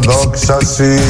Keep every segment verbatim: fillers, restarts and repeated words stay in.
Δόξα σοι.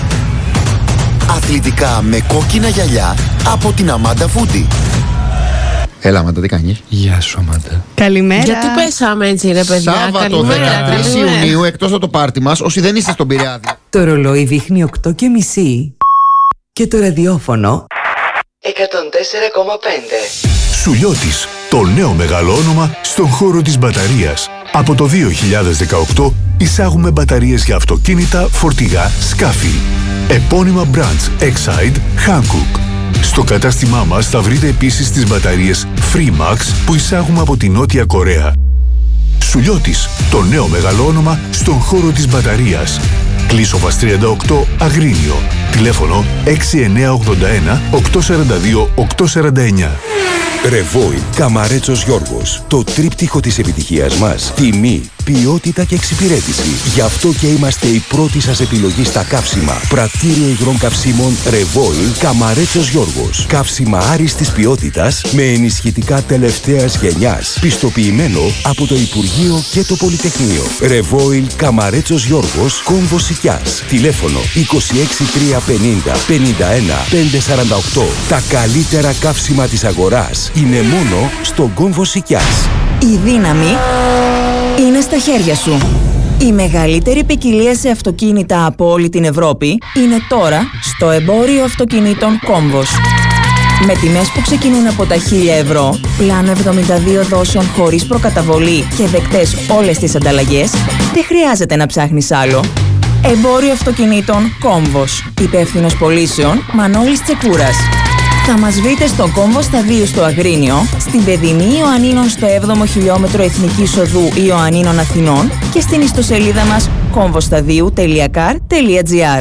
Αθλητικά με κόκκινα γυαλιά από την Αμάντα Φούντι. Έλα, Αμάντα, τι κάνεις? Γεια σου, Αμάντα. Καλημέρα. Γιατί πέσαμε έτσι, ρε παιδιά? Σάββατο δεκατρείς Ιουνίου, εκτός από το πάρτι μας, όσοι δεν είστε στον Πειραιά. Το ρολόι δείχνει οκτώ και μισή και το ραδιόφωνο εκατόν τέσσερα κόμμα πέντε. Σουλιώτης, το νέο μεγάλο όνομα στον χώρο της μπαταρίας. Από το δύο χιλιάδες δεκαοκτώ εισάγουμε μπαταρίες για αυτοκίνητα, φορτηγά, σκάφη. Επώνυμα brands Exide, Hankook. Στο κατάστημά μας θα βρείτε επίσης τις μπαταρίες Freemax που εισάγουμε από τη Νότια Κορέα. Σουλιώτης, το νέο μεγάλο όνομα στον χώρο της μπαταρίας. Κλείσοβας τριάντα οκτώ, Αγρίνιο. Τηλέφωνο έξι εννιά ογδόντα ένα οκτακόσια σαράντα δύο οκτακόσια σαράντα εννιά. Ρεβόιλ Καμαρέτσος Γιώργος. Το τρίπτυχο της επιτυχίας μας. Τιμή, ποιότητα και εξυπηρέτηση. Γι' αυτό και είμαστε η πρώτη σας επιλογή στα καύσιμα. Πρατήριο υγρών καυσίμων Ρεβόιλ Καμαρέτσος Γιώργος. Καύσιμα άριστης ποιότητας με ενισχυτικά τελευταίας γενιάς. Πιστοποιημένο από το Υπουργείο και το Πολυτεχνείο. Ρεβόιλ Καμαρέτσος Γιώργος, Κόμβος Σικιάς. Τηλέφωνο είκοσι έξι τριακόσια πενήντα πενήντα ένα πεντακόσια σαράντα οκτώ. Τα καλύτερα καύσιμα της αγοράς είναι μόνο στον Κόμβο Σικιάς. Η δύναμη είναι στα χέρια σου. Η μεγαλύτερη ποικιλία σε αυτοκίνητα από όλη την Ευρώπη είναι τώρα στο εμπόριο αυτοκινήτων Κόμβος. Με τιμές που ξεκινούν από τα χίλια ευρώ, πλάνο εβδομήντα δύο δόσεων χωρίς προκαταβολή και δεκτές όλες τις ανταλλαγές, δεν χρειάζεται να ψάχνεις άλλο. Εμπόριο αυτοκινήτων Κόμβος. Υπεύθυνος πωλήσεων Μανώλης Τσεκούρας. Θα μας βρείτε στον Κόμβο Σταδίου στο Αγρίνιο, στην Παιδινή Ιωαννίνων στο έβδομο χιλιόμετρο Εθνικής Οδού Ιωαννίνων Αθηνών και στην ιστοσελίδα μας κόμβοσταδίου τελεία καρ τελεία τζι άρ.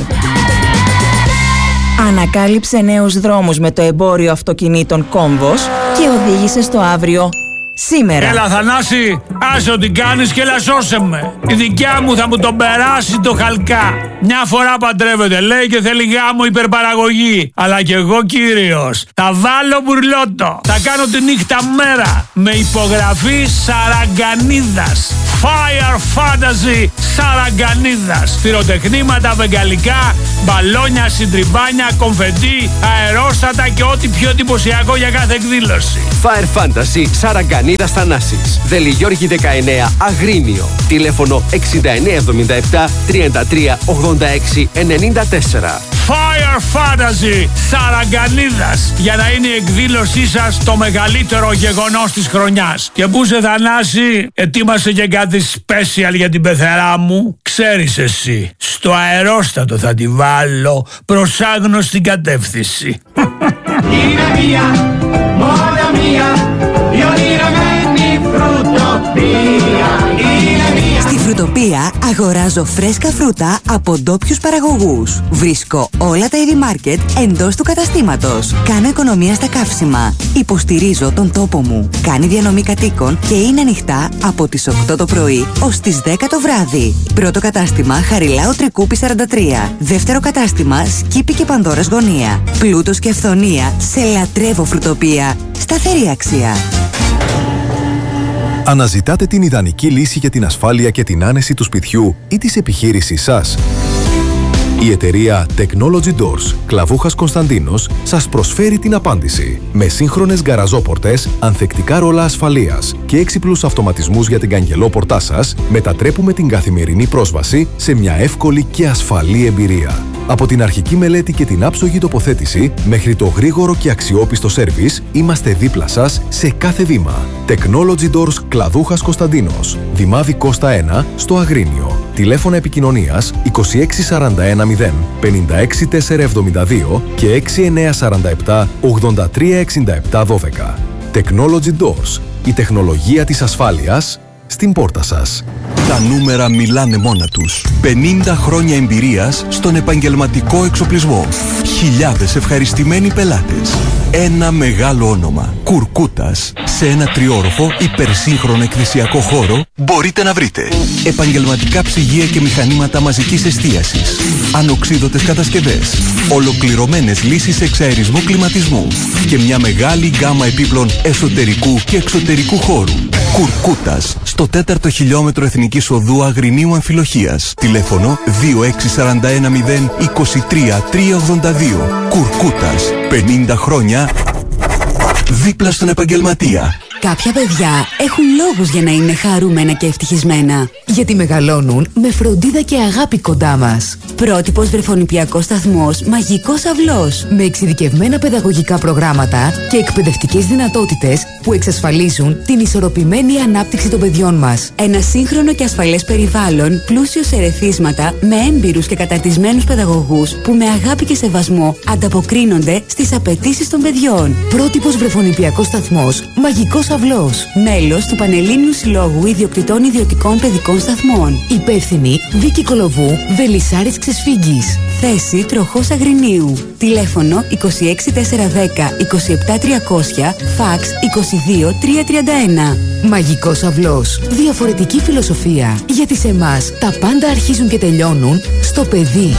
Ανακάλυψε νέους δρόμους με το εμπόριο αυτοκινήτων Κόμβος και οδήγησε στο αύριο σήμερα. Έλα Θανάση, άσε ό,τι κάνεις και έλα σώσε με. Η δικιά μου θα μου τον περάσει το χαλκά. Μια φορά παντρεύεται λέει και θέλει γάμο υπερπαραγωγή. Αλλά κι εγώ κύριος θα βάλω μπουρλότο. Θα κάνω τη νύχτα μέρα με υπογραφή Σαραγκανίδας. Fire Fantasy Σαραγκανίδας. Πυροτεχνήματα βεγγαλικά, μπαλόνια, συντριβάνια, κομφετί, αερόστατα και ό,τι πιο εντυπωσιακό για κάθε εκδήλωση. Fire Fantasy Σαραγκανίδας Θανάσης. Δελιγιώργη δεκαεννέα, Αγρίνιο. Τηλέφωνο εξήντα εννέα εβδομήντα επτά τριάντα τρία ογδόντα έξι ενενήντα τέσσερα. Fire Fantasy Σαραγκανίδας, για να είναι η εκδήλωσή σας το μεγαλύτερο γεγονός της χρονιάς. Και που σε Θανάση, ετοίμασε και κάτι special για την πεθερά μου. Ξέρεις εσύ, στο αερόστατο θα τη βάλω προς άγνωστη κατεύθυνση. Είναι μία, μόνο μία, η ονειραμένη φρουτοπία. Στη Φρουτοπία αγοράζω φρέσκα φρούτα από ντόπιους παραγωγούς. Βρίσκω όλα τα είδη μάρκετ εντός του καταστήματος. Κάνω οικονομία στα καύσιμα. Υποστηρίζω τον τόπο μου. Κάνει διανομή κατοίκων και είναι ανοιχτά από τις οκτώ το πρωί ως τις δέκα το βράδυ. Πρώτο κατάστημα Χαριλάου Τρικούπη σαράντα τρία. Δεύτερο κατάστημα Σκύπη και Πανδώρας Γωνία. Πλούτος και αυθονία σε λατρεύω Φρουτοπία. Σταθερή αξία. Αναζητάτε την ιδανική λύση για την ασφάλεια και την άνεση του σπιτιού ή της επιχείρησης σας? Η εταιρεία Technology Doors, Κλαβούχας Κωνσταντίνος, σας προσφέρει την απάντηση. Με σύγχρονες γκαραζόπορτες, ανθεκτικά ρόλα ασφαλείας και έξυπνους αυτοματισμούς για την καγγελόπορτά σας, μετατρέπουμε την καθημερινή πρόσβαση σε μια εύκολη και ασφαλή εμπειρία. Από την αρχική μελέτη και την άψογη τοποθέτηση μέχρι το γρήγορο και αξιόπιστο σέρβις, είμαστε δίπλα σας σε κάθε βήμα. Technology Doors Κλαδούχας Κωνσταντίνος, Δημάδη Κώστα ένα, στο Αγρίνιο. Τηλέφωνα επικοινωνίας είκοσι έξι σαράντα ένα μηδέν πενήντα έξι τετρακόσια εβδομήντα δύο και έξι εννιά σαράντα επτά ογδόντα τρία εξήντα επτά δώδεκα. Technology Doors, η τεχνολογία της ασφάλειας στην πόρτα σας. Τα νούμερα μιλάνε μόνα τους. πενήντα χρόνια εμπειρίας στον επαγγελματικό εξοπλισμό. Χιλιάδες ευχαριστημένοι πελάτες. Ένα μεγάλο όνομα. Κουρκούτας. Σε ένα τριόροφο υπερσύγχρονο εκκλησιακό χώρο μπορείτε να βρείτε επαγγελματικά ψυγεία και μηχανήματα μαζικής εστίασης, ανοξίδωτες κατασκευές, ολοκληρωμένες λύσεις εξαερισμού κλιματισμού και μια μεγάλη γκάμα επίπλων εσωτερικού και εξωτερικού χώρου. Κουρκούτας, στο τέταρτο χιλιόμετρο Εθνικής Οδού Αγρινίου Αμφιλοχίας. Τηλέφωνο δύο έξι φορ ένα μηδέν είκοσι τρία τριακόσια ογδόντα δύο. Κουρκούτας, πενήντα χρόνια δίπλα στον επαγγελματία. Κάποια παιδιά έχουν λόγους για να είναι χαρούμενα και ευτυχισμένα. Γιατί μεγαλώνουν με φροντίδα και αγάπη κοντά μας. Πρότυπος βρεφονιπιακός σταθμός Μαγικός Αυλός. Με εξειδικευμένα παιδαγωγικά προγράμματα και εκπαιδευτικές δυνατότητες που εξασφαλίζουν την ισορροπημένη ανάπτυξη των παιδιών μας. Ένα σύγχρονο και ασφαλές περιβάλλον, πλούσιο σε ερεθίσματα, με έμπειρους και καταρτισμένους παιδαγωγούς που με αγάπη και σεβασμό ανταποκρίνονται στις απαιτήσεις των παιδιών. Πρότυπος βρεφονιπιακός σταθμός Μαγικός Αυλός. Μέλος του Πανελλήνιου Συλλόγου Ιδιοκτητών Ιδιωτικών Παιδικών Σταθμών. Υπεύθυνη Βίκη Κολοβού, Βελισσάρης Ξεσφίγγης. Θέση Τροχός Αγρινίου. Τηλέφωνο είκοσι έξι τετρακόσια δέκα είκοσι επτά τριακόσια, φαξ είκοσι δύο τριακόσια τριάντα ένα. Μαγικός Αυλός. Διαφορετική φιλοσοφία. Γιατί σε εμάς τα πάντα αρχίζουν και τελειώνουν στο παιδί.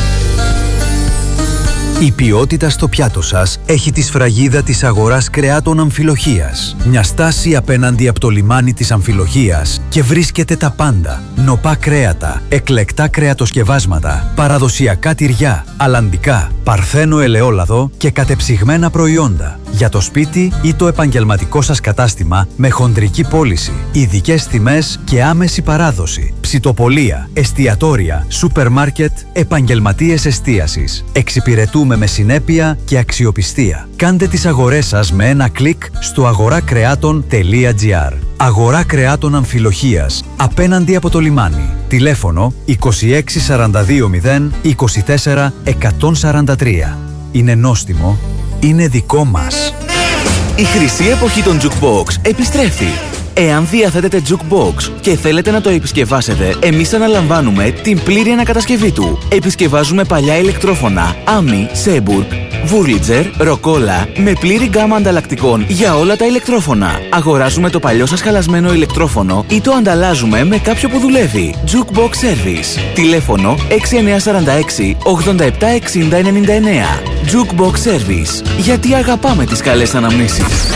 Η ποιότητα στο πιάτο σας έχει τη σφραγίδα της αγοράς κρεάτων Αμφιλοχίας. Μια στάση απέναντι από το λιμάνι της Αμφιλοχίας και βρίσκεται τα πάντα. Νοπά κρέατα, εκλεκτά κρεατοσκευάσματα, παραδοσιακά τυριά, αλλαντικά, παρθένο ελαιόλαδο και κατεψυγμένα προϊόντα. Για το σπίτι ή το επαγγελματικό σας κατάστημα με χοντρική πώληση, ειδικές τιμές και άμεση παράδοση. Ψητοπολία, εστιατόρια, σούπερ μάρκετ, επαγγελματίες εστίασης. Εξυπηρετούμε με συνέπεια και αξιοπιστία. Κάντε τις αγορές σας με ένα κλικ στο αγοράκρεάτων τελεία τζι άρ. Αγορά Κρεάτων Αμφιλοχίας, απέναντι από το λιμάνι. Τηλέφωνο είκοσι έξι σαράντα δύο μηδέν είκοσι τέσσερα εκατόν σαράντα τρία. Είναι νόστιμο, είναι δικό μας. Η χρυσή εποχή των Jukebox επιστρέφει. Εάν διαθέτετε Jukebox και θέλετε να το επισκευάσετε, εμείς αναλαμβάνουμε την πλήρη ανακατασκευή του. Επισκευάζουμε παλιά ηλεκτρόφωνα, Ami, Seburg, Wurlitzer, Rockola με πλήρη γκάμα ανταλλακτικών για όλα τα ηλεκτρόφωνα. Αγοράζουμε το παλιό σας χαλασμένο ηλεκτρόφωνο ή το ανταλλάζουμε με κάποιο που δουλεύει. Jukebox Service. Τηλέφωνο έξι εννιά τέσσερα έξι ογδόντα επτά εξήντα ενενήντα εννέα. Jukebox Service. Γιατί αγαπάμε τις καλές αναμνήσεις.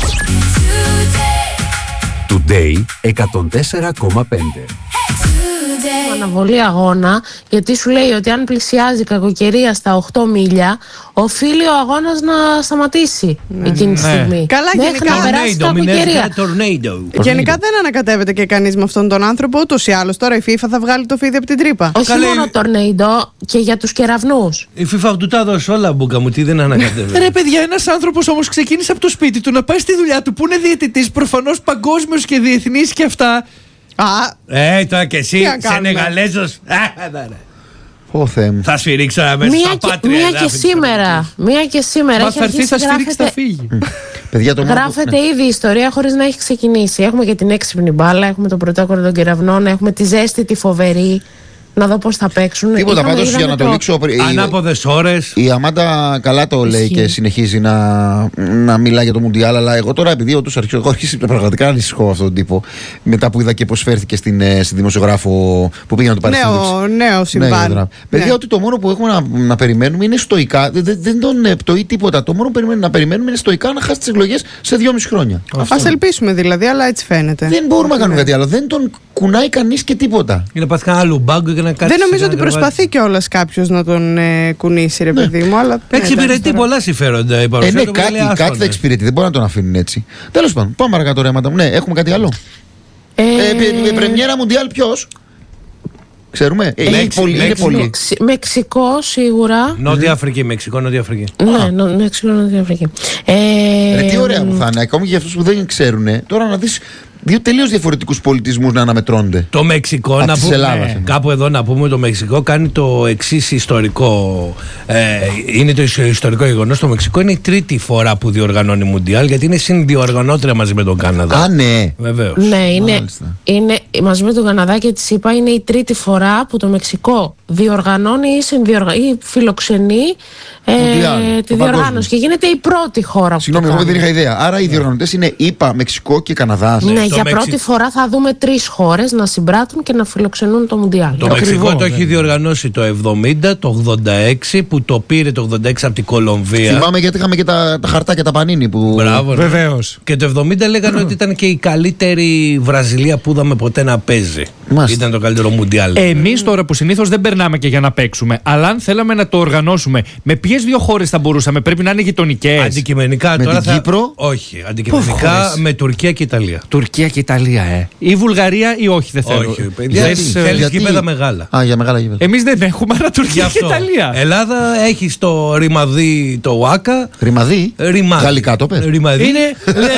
Today εκατόν τέσσερα κόμμα πέντε. Αναβολή αγώνα, γιατί σου λέει ότι αν πλησιάζει η κακοκαιρία στα οκτώ μίλια, οφείλει ο αγώνας να σταματήσει ναι, εκείνη τη στιγμή. Ναι. Καλά, μέχρι γενικά. να περάσει η κακοκαιρία. Γενικά δεν ανακατεύεται και κανείς με αυτόν τον άνθρωπο, ούτως ή άλλως. Τώρα η FIFA θα βγάλει το φίδι από την τρύπα. Όχι Καλή... μόνο τορνέιντο, και για τους κεραυνούς. Η FIFA του τα δώσει όλα, μπουκα μου, τι δεν ανακατεύεται. Ρε παιδιά, ένας άνθρωπος όμως ξεκίνησε από το σπίτι του να πάει στη δουλειά του που είναι διαιτητής, προφανώς παγκόσμιος και διεθνής και αυτά. Α, ε, τώρα και εσύ, Σενεγαλέζος. Ω Θεέ μου. Θα σφυρίξω αμέσως μία στα και, πάτρια. μία και σήμερα. Μία και σήμερα. Μα θα έρθει, θα σφυρίξει, θα φύγει. Παιδιά, το γράφεται μόνο... ήδη η ιστορία χωρίς να έχει ξεκινήσει. Έχουμε και την έξυπνη μπάλα, έχουμε το πρωτόκολλο των κεραυνών, έχουμε τη ζέστη, τη φοβερή. Να δω πώς θα παίξουν. Τίποτα, πάντως για να το, το λήξω. Ανάποδες ώρες. Η Αμάντα καλά το λέει Ισχύει. Και συνεχίζει να, να μιλάει για το Μουντιάλ. Αλλά εγώ τώρα, επειδή ο τους αρχίζω, εγώ αρχίσει πραγματικά ανησυχώ αυτόν τον τύπο. Μετά που είδα και πώς φέρθηκε στην, στην δημοσιογράφο που πήγε να το πάρει στην συνέντευξη. Νέο συμβάν. Ναι, παιδιά, ναι. Ότι το μόνο που έχουμε να, να περιμένουμε είναι στοικά. Δεν, δεν τον πτωεί τίποτα. Το μόνο που να περιμένουμε είναι στοικά να χάσει τις εκλογές σε δυόμιση χρόνια. Ας ελπίσουμε δηλαδή, αλλά έτσι φαίνεται. Δεν μπορούμε να κάνουμε κάτι άλλο. Δεν τον κουνάει κανείς και τίποτα. Είναι πάθει κανένα άλλο μπάγκο και να κάτσει. Δεν νομίζω ότι προσπαθεί κιόλας κάποιος να τον ε, κουνήσει, ρε παιδί μου. Αλλά εξυπηρετεί πολλά συμφέροντα η παρουσία του. Ναι, κάτι, κάτι θα εξυπηρετεί. Δεν μπορεί να τον αφήνουν έτσι. Τέλος πάντων, πάμε παρακάτω, ρε Μάντα μου. Ναι, έχουμε κάτι άλλο. Ε, ε, πρεμιέρα Μουντιάλ ποιος? Ξέρουμε. Ε, είναι πολύ. Είναι πολύ. Μεξικό σίγουρα. Νότια Αφρική, Μεξικό, Νότια Αφρική. Ναι, Μεξικό, Νότια Αφρική. Ε, τι ωραία που θα είναι, ακόμη και για αυτούς που δεν ξέρουν. Τώρα να δεις δύο τελείως διαφορετικούς πολιτισμούς να αναμετρώνται. Το Μεξικό, να πούμε, ναι, κάπου εδώ να πούμε, το Μεξικό κάνει το εξής ιστορικό. Ε, είναι το ιστορικό γεγονός. Το Μεξικό είναι η τρίτη φορά που διοργανώνει Μουντιάλ, γιατί είναι συνδιοργανώτρια μαζί με τον Καναδά. Α, ναι. Βεβαίως. Ναι, είναι, είναι μαζί με τον Καναδά και τη ΣΥΠΑ είναι η τρίτη φορά που το Μεξικό διοργανώνει ή, συνδιοργα... ή φιλοξενεί ε, Μουντιάλ, τη διοργάνωση και γίνεται η πρώτη χώρα που. Συγγνώμη, εγώ δεν είχα ιδέα. Άρα οι διοργανωτές είναι ΗΠΑ, Μεξικό και Καναδάς. Ναι, ναι, για πρώτη Μεξι... φορά θα δούμε τρεις χώρες να συμπράττουν και να φιλοξενούν το Μουντιάλ. Το Μεξικό το έχει διοργανώσει το εβδομήντα, το ογδόντα έξι που το πήρε το ογδόντα έξι από την Κολομβία. Θυμάμαι γιατί είχαμε και τα, τα χαρτά και τα πανίνι που. Μπράβο. Βεβαίως. Και το εβδομήντα λέγανε ότι ήταν και η καλύτερη Βραζιλία που είδαμε ποτέ να παίζει. Μάλιστα. Ήταν το καλύτερο Μουντιάλ. Εμείς τώρα που συνήθως δεν περνάμε και για να παίξουμε, αλλά αν θέλαμε να το οργανώσουμε, με ποιες δύο χώρες θα μπορούσαμε? Πρέπει να είναι γειτονικές. Αντικειμενικά με τώρα την θα. Κύπρο. Όχι. Αντικειμενικά με Τουρκία και Ιταλία. Τουρκία και Ιταλία, ε. Ή Βουλγαρία ή όχι, δεν θέλω. Όχι, παιδιά. Θέλει γήπεδα μεγάλα. Α, για μεγάλα γήπεδα. Εμείς δεν έχουμε, αλλά Τουρκία και Ιταλία. Ελλάδα έχει το Ρημαδί, το Ουάκα. Ρημαδί. Ρημαδί. Γαλλικά το πες. Ρημαδί. Είναι.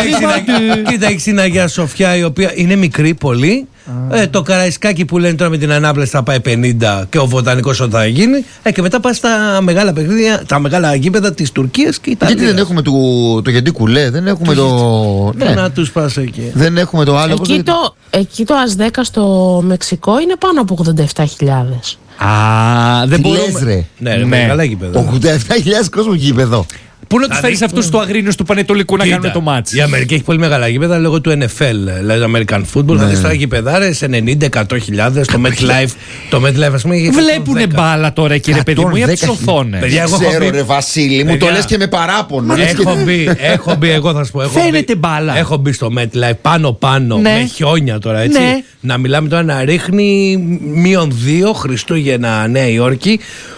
Κοίτα, έχει την Αγία Σοφιά η οποία είναι μικρή πολύ. Ε, το Καραϊσκάκι που λένε τώρα με την ανάπλαση θα πάει πενήντα και ο Βοτανικός όταν θα γίνει. Ε, και μετά πας στα μεγάλα παιχνίδια, τα μεγάλα γήπεδα της Τουρκίας και Ιταλίας. Γιατί δεν έχουμε το, το Γεντή Κουλέ, δεν έχουμε το. το... Ναι. Να τους πας εκεί. Δεν έχουμε το άλλο. Εκεί το, εκεί το ΑΣ δέκα στο Μεξικό είναι πάνω από ογδόντα επτά χιλιάδες. Α, δεν μπορούμε. Ναι, ναι, μεγάλα γήπεδα. ογδόντα επτά χιλιάδες κόσμο γήπεδο. Πού να του φέρει αυτού του Αγρίνιου του Πανετολικού να κάνουν το μάτς? Η Αμερική έχει πολύ μεγάλα γήπεδα λόγω του Εν Εφ Ελ, δηλαδή American Football. Θα δει τώρα γηπεδάρες ενενήντα με εκατό χιλιάδες. Το MetLife, το MetLife, ας πούμε. Βλέπουνε μπάλα τώρα, κύριε παιδί μου, ή από τις οθόνες? Ξέρω, ρε Βασίλη, μου το λες και με παράπονο. Έχω μπει, έχω μπει, εγώ θα σου πω. Φαίνεται μπάλα. Έχω μπει στο MetLife πάνω-πάνω με χιόνια τώρα, έτσι. Να μιλάμε τώρα να ρίχνει μείον δύο Χριστούγεννα Νέα Υόρκη.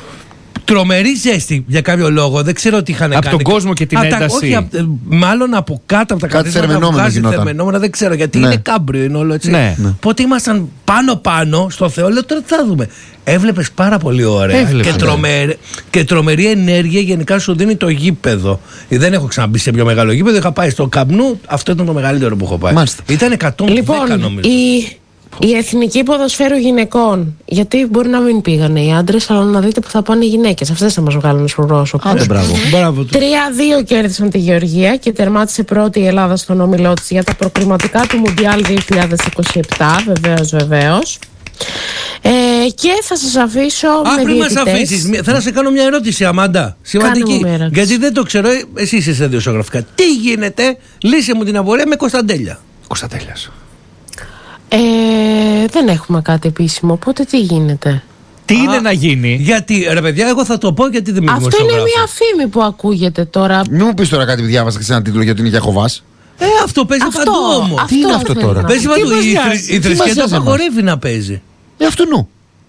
Τρομερή ζέστη για κάποιο λόγο. Δεν ξέρω τι είχαν από κάνει. Από τον κόσμο και την από ένταση. Τα, όχι, απ, μάλλον από κάτω από τα κατάστηματα να βγάζει θερμενόμενα. Δεν ξέρω γιατί ναι. είναι κάμπριο είναι όλο έτσι. Ναι. Οπότε ήμασταν πάνω-πάνω στο Θεό. Λέω τώρα τι θα δούμε. Έβλεπες πάρα πολύ ωραία. Έβλεπε, και, τρομερ, ναι. και τρομερή ενέργεια γενικά σου δίνει το γήπεδο. Δεν έχω ξαναμπεί σε πιο μεγάλο γήπεδο. Είχα πάει στο Καμπνού. Αυτό ήταν το μεγαλύτερο που έχω πάει. Μάλιστα. Ήταν εκατόν δέκα λοιπόν, νομίζω. Η... Η Εθνική Ποδοσφαίρου Γυναικών, γιατί μπορεί να μην πήγανε οι άντρες, αλλά να δείτε που θα πάνε οι γυναίκες. Αυτές θα μας βγάλουν στους πρόσωπους. Άντε, μπράβο. τρία δύο κέρδισαν τη Γεωργία και τερμάτισε πρώτη η Ελλάδα στον όμιλό της για τα προκριματικά του Μουντιάλ δύο χιλιάδες είκοσι επτά. Βεβαίως, βεβαίως. Ε, και θα σας αφήσω Α, με πριν διαιτητές. μας αφήσεις, θέλω να σε κάνω μια ερώτηση, Αμάντα. Σημαντική. Γιατί δεν το ξέρω, εσύ είσαι σε δημοσιογραφικά. Τι γίνεται, λύσε μου την απορία με Κωνσταντέλια. Κωνσταντέλιας. Ε, δεν έχουμε κάτι επίσημο, οπότε τι γίνεται? Τι Α, είναι να γίνει? Γιατί, ρε παιδιά, εγώ θα το πω γιατί δεν με αυτό είναι μια φήμη που ακούγεται τώρα. Μην μου πεις τώρα κάτι που διάβασα σε ένα τίτλο γιατί είναι για Χοβάς. Ε, αυτό παίζει αυτό, παντού όμως. Αυτό τι είναι αυτό τώρα? Παίζει παντού. Η, η θρησκεία το απαγορεύει να παίζει. Ε, αυτού νου.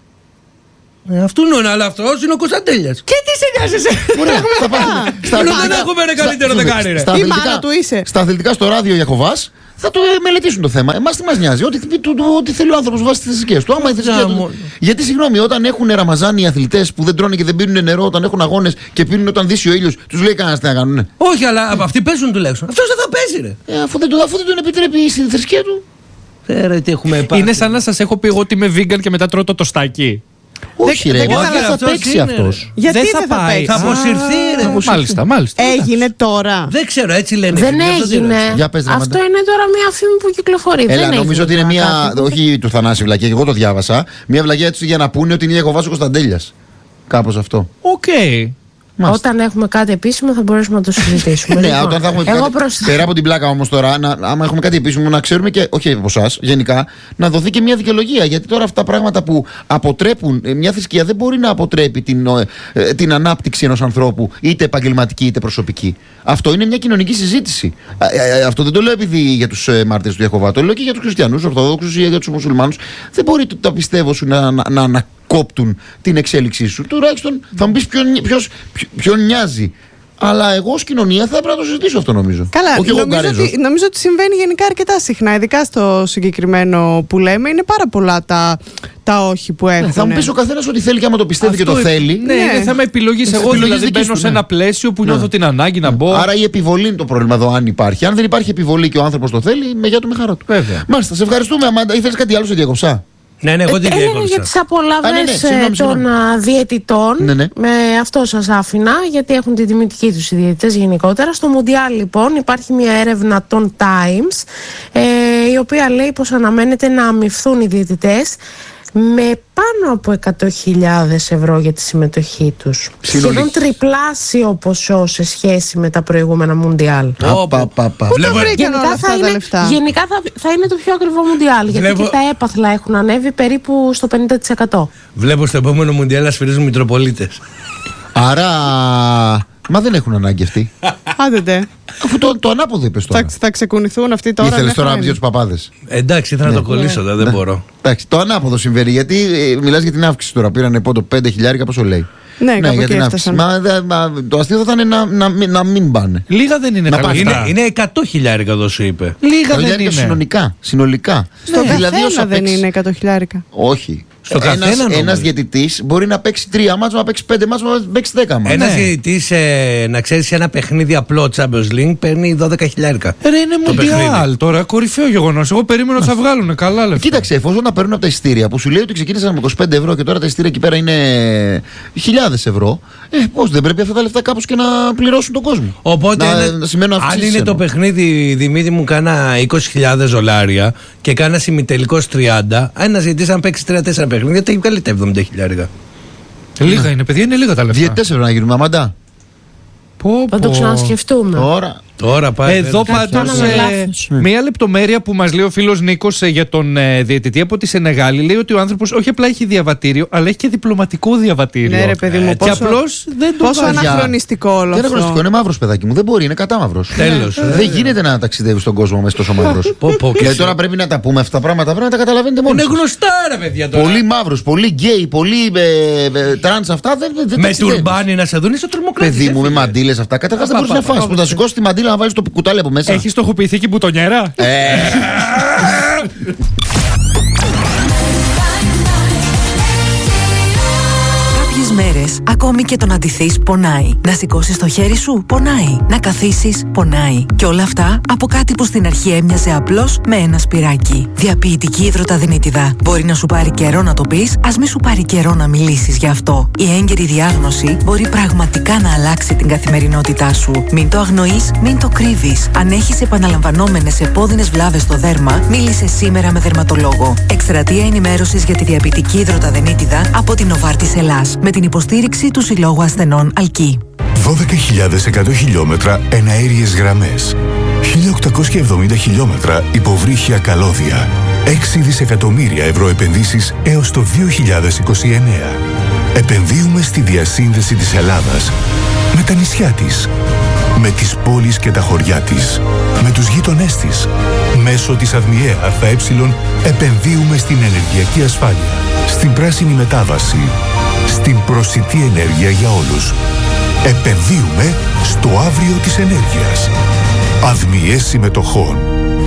Ε, αυτού νου, αλλά αυτό είναι ο Κωνσταντέλιας. Και τι σε νοιάζεσαι? Ωραία, θα πάμε. Δεν έχουμε ένα καλύτερο δεκάρι, ρε. Η μάνα του είσαι. Στα αθλητικά στο ράδιο για Χοβάς θα το μελετήσουν το θέμα. Εμάς τι μας νοιάζει? Ό,τι, ό,τι θέλει ο άνθρωπος βάσει τις θρησκείες του. Άμα η θρησκεία του. Γιατί συγγνώμη, όταν έχουν Ραμαζάνι οι αθλητές που δεν τρώνε και δεν πίνουν νερό, όταν έχουν αγώνες και πίνουν όταν δύσει ο ήλιος, τους λέει κανένας τι να κάνουν? Όχι, αλλά αυτοί παίζουν τουλάχιστον. Αυτός δεν θα παίζει, ρε. Ε, αφού, δεν, αφού δεν τον επιτρέπει η θρησκεία του. Ε, τι έχουμε πάρει. Είναι σαν να σας έχω πει εγώ ότι είμαι vegan και μετά τρώω το τοστάκι. Όχι, ρε, δεν θα παίξει αυτός. Γιατί δεν θα πάει? Θα αποσυρθεί, ρε. Μάλιστα, μάλιστα. Έγινε τώρα. Δεν ξέρω, έτσι λένε. Δεν έγινε. Αυτό είναι τώρα μια φήμη που κυκλοφορεί. Έλα, νομίζω ότι είναι μια. Όχι του Θανάση βλακία, και εγώ το διάβασα. Μια βλακία έτσι για να πούνε ότι είναι η Ιεχωβάς ο Κωνσταντέλιας. Κάπως αυτό. Οκ. Μάλιστα. Όταν έχουμε κάτι επίσημο θα μπορέσουμε να το συζητήσουμε. Ναι, όταν θα έχουμε κάτι, προς... πέρα από την πλάκα όμως τώρα, να, άμα έχουμε κάτι επίσημο, να ξέρουμε και, όχι από εσάς, γενικά, να δοθεί και μια δικαιολογία. Γιατί τώρα αυτά τα πράγματα που αποτρέπουν, μια θρησκεία δεν μπορεί να αποτρέπει την, ε, την ανάπτυξη ενός ανθρώπου, είτε επαγγελματική είτε προσωπική. Αυτό είναι μια κοινωνική συζήτηση. Ε, ε, αυτό δεν το λέω επειδή για τους ε, μάρτυρες του Ιεχωβά, το λέω και για τους χριστιανούς, Ορθοδόξους ή για τους μουσουλμάνους. Δεν μπορεί τα πιστεύω σου να, να, να, να κόπτουν την εξέλιξή σου. Τουλάχιστον θα μου πεις ποιον, ποιος, ποιον νοιάζει. Αλλά εγώ ως κοινωνία θα πρέπει να το συζητήσω αυτό, νομίζω. Καλά, όχι νομίζω, ότι, νομίζω ότι συμβαίνει γενικά αρκετά συχνά, ειδικά στο συγκεκριμένο που λέμε. Είναι πάρα πολλά τα, τα όχι που έχουν. Ναι, θα μου πεις ο καθένας ότι θέλει και άμα το πιστεύει αυτό και το θέλει. Ναι, ναι, είναι θέμα επιλογής. Εγώ δηλαδή μπαίνω του, σε ένα πλαίσιο που ναι. νιώθω την ανάγκη να μπω. Άρα η επιβολή είναι το πρόβλημα εδώ, αν υπάρχει. Αν δεν υπάρχει επιβολή και ο άνθρωπος το θέλει, με γεια του, με χαρά του. Βέβαια. Μάλιστα, σε ευχαριστούμε, Αμάντα. Ήθελες κάτι άλλο, σε διακοψά? Ναι, ναι, εγώ την διέκοψα. Είναι για τις απολαύες ναι, ναι, συγγνώμη, των συγγνώμη. διαιτητών. Ναι, ναι. Με αυτό σας άφηνα, γιατί έχουν την τιμητική τους οι διαιτητές γενικότερα. Στο Μουντιάλ, λοιπόν, υπάρχει μια έρευνα των Times, ε, η οποία λέει πως αναμένεται να αμοιφθούν οι διαιτητές με πάνω από εκατό χιλιάδες ευρώ για τη συμμετοχή τους. Σχεδόν τριπλάσιο ποσό σε σχέση με τα προηγούμενα Μουντιάλ. Πού τα βρήκαν όλα αυτά τα λεφτά? Γενικά θα, θα είναι το πιο ακριβό Μουντιάλ, γιατί Βλέπω... και τα έπαθλα έχουν ανέβει περίπου στο πενήντα τοις εκατό. Βλέπω στο επόμενο Μουντιάλ να σφυρίζουν Μητροπολίτες. Άρα... Μα δεν έχουν ανάγκη αυτοί. Άντε. Αφού το, το ανάποδο είπες τώρα. Θα, θα ξεκουνηθούν αυτοί τώρα. Ήθελες τώρα να πει για τους παπάδες. Εντάξει, ήθελα ναι. να το κολλήσω, ναι. δεν ναι. μπορώ. Εντάξει, το ανάποδο συμβαίνει. Γιατί ε, μιλάς για την αύξηση τώρα. Πήρανε πόντο πέντε χιλιάρικα, πόσο λέει. Ναι, ναι, για την αύξηση. Μα, δε, μα, το αστείο θα ήταν να, να, να, να μην πάνε. Λίγα δεν είναι. Να τα είναι, είναι εκατό χιλιάρικα εδώ σου είπε. Λίγα δεν είναι. Συνολικά. συνολικά. Στο ναι. δηλαδή καθένα δεν είναι εκατό χιλιάρικα. Όχι. Στο ένας, ένας διαιτητής μπορεί να παίξει τρία μάτς, να παίξει πέντε μάτς, να παίξει δέκα μάτς. Ένας ναι. διαιτητής, ε, να ξέρεις, ένα παιχνίδι απλό Champions League παίρνει δώδεκα χιλιάρικα. Ρε, είναι Μουντιάλ τώρα, κορυφαίο γεγονός. Εγώ περίμενα ότι θα βγάλουν καλά λεφτά. Κοίταξε, εφόσον να παίρνουν από τα εισιτήρια που σου λέει ότι ξεκίνησαν με είκοσι πέντε ευρώ και τώρα τα εισιτήρια εκεί πέρα είναι χιλιάδες ευρώ, ε, πώς δεν πρέπει αυτά τα λεφτά κάπως και να πληρώσουν τον κόσμο. Οπότε, να, είναι, να αν είναι το παιχνίδι, Δημήτρη μου, κάνα είκοσι χιλιάδες δολάρια και κάνα ημιτελικός τριάντα, ένας διαιτητής αν παίξει τρία τέσσερα παιχνίδια, θα έχει βγάλει τα εβδομήντα χιλιάρικα. Λίγα είναι, παιδιά, είναι λίγα τα λεφτά. Διαιτητές πρέπει να γίνουμε, Αμαντά. Θα το ξανασκεφτούμε. Τώρα. Τώρα πάει. Εδώ πάντως ε, μία λεπτομέρεια που μας λέει ο φίλος Νίκος ε, για τον ε, διαιτητή από τη Σενεγάλη, λέει ότι ο άνθρωπος όχι απλά έχει διαβατήριο, αλλά έχει και διπλωματικό διαβατήριο. Ναι, ρε παιδί μου, ε, πόσο, και απλώς δεν το πόσο αναχρονιστικό όλο αυτό. Δεν είναι αναχρονιστικό, είναι μαύρος παιδάκι μου. Δεν μπορεί, είναι κατά μαύρος. Τέλος. Δεν γίνεται να ταξιδεύει στον κόσμο μέσα τόσο μαύρος. Και τώρα πρέπει να τα πούμε αυτά τα πράγματα, πρέπει να τα καταλαβαίνετε μόνοι. Είναι γνωστά, ρε παιδιά τώρα. Πολύ μαύρος, πολύ γκέι, πολύ τρανς αυτά. Με τουρμπάνι να σε δουν, είσαι τρομοκράτης. Παιδί μου, με μαντήλες αυτά. Καταρχάς δεν μπορείς να φας. Που θα σηκώσει τη μαντήλα να βάλεις το κουτάλι από μέσα. Έχεις στοχοποιηθεί και μπουτονιέρα. Κάποιες μέρες, ακόμη και το να ντυθείς πονάει. Να σηκώσεις το χέρι σου πονάει. Να καθίσεις πονάει. Και όλα αυτά από κάτι που στην αρχή έμοιαζε απλώς με ένα σπυράκι. Διαποιητική υδροταδενίτιδα. Μπορεί να σου πάρει καιρό να το πεις, ας μη σου πάρει καιρό να μιλήσεις γι' αυτό. Η έγκαιρη διάγνωση μπορεί πραγματικά να αλλάξει την καθημερινότητά σου. Μην το αγνοείς, μην το κρύβεις. Αν έχεις επαναλαμβανόμενες επώδυνες βλάβες στο δέρμα, μίλησε σήμερα με δερματολόγο. Εκστρατεία ενημέρωσης για τη διαποιητική υδροταδενίτιδα από την Novartis Ελλάς. Με την υποστήριξη του Συλλόγου Ασθενών Αλκή. δώδεκα χιλιάδες εκατό χιλιόμετρα εναέριες γραμμές. χίλια οκτακόσια εβδομήντα χιλιόμετρα υποβρύχια καλώδια. έξι δισεκατομμύρια ευρώ επενδύσεις έως το δύο χιλιάδες είκοσι εννέα. Επενδύουμε στη διασύνδεση της Ελλάδας με τα νησιά της, με τις πόλεις και τα χωριά της, με τους γείτονές της. Μέσω της ΑΔΜΙΕ ΑΕ επενδύουμε στην ενεργειακή ασφάλεια, στην πράσινη μετάβαση, στην προσιτή ενέργεια για όλους. Επενδύουμε στο αύριο της ενέργειας. ΑΔΜΙΕ συμμετοχών.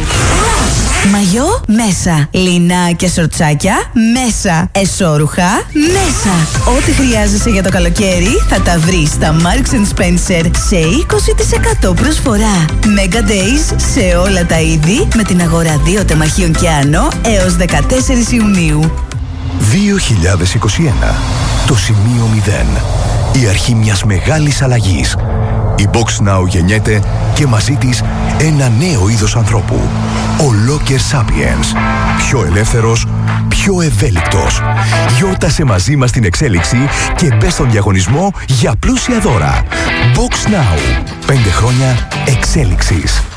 Μαγιό μέσα. Λινά και σορτσάκια μέσα. Εσώρουχα μέσα. Ό,τι χρειάζεσαι για το καλοκαίρι θα τα βρεις στα Marks and Spencer σε είκοσι τοις εκατό προσφορά. Mega Days σε όλα τα είδη με την αγορά δύο τεμαχίων και άνω έως δεκατέσσερις Ιουνίου. δύο χιλιάδες είκοσι ένα. Το σημείο μηδέν. Η αρχή μιας μεγάλης αλλαγής. Η Box Now γεννιέται και μαζί της ένα νέο είδος ανθρώπου. Ο Locker Sapiens. Πιο ελεύθερος, πιο ευέλικτος. Γιόρτασε μαζί μας την εξέλιξη και μπες στον διαγωνισμό για πλούσια δώρα. Box Now. Πέντε χρόνια εξέλιξης.